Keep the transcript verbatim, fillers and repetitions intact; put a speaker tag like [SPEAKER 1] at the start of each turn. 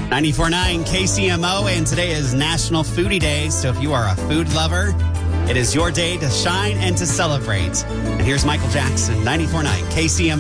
[SPEAKER 1] ninety-four point nine K C M O, and today is National Foodie Day. So if you are a food lover, it is your day to shine and to celebrate. And here's Michael Jackson, ninety-four point nine K C M O.